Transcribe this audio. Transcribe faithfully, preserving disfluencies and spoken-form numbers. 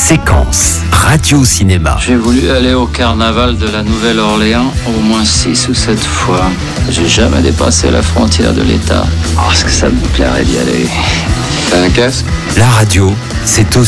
Séquence radio-cinéma. J'ai voulu aller au carnaval de la Nouvelle-Orléans au moins six ou sept fois. J'ai jamais dépassé la frontière de l'État. Parce que ça me plairait d'y aller. T'as un casque ? La radio, c'est aussi